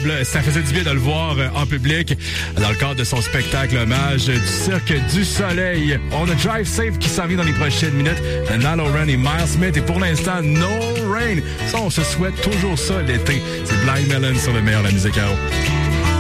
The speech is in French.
incroyable. Ça faisait du bien de le voir en public dans le cadre de son spectacle hommage du Cirque du Soleil. On a Drive Safe qui s'en vient dans les prochaines minutes. Niall Horan et Miles Smith. Et pour l'instant, No Rain. Ça, on se souhaite toujours ça l'été. C'est Blind Melon sur le meilleur de la musique à eau.